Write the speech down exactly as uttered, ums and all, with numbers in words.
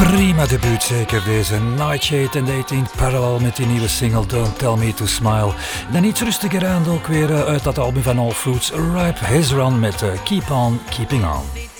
Prima debuut zeker deze. Nightshade en achttien parallel met die nieuwe single Don't Tell Me To Smile. Dan iets rustiger aan ook weer uit dat album van All Fruits. Ripe His Run met uh, Keep On Keeping On.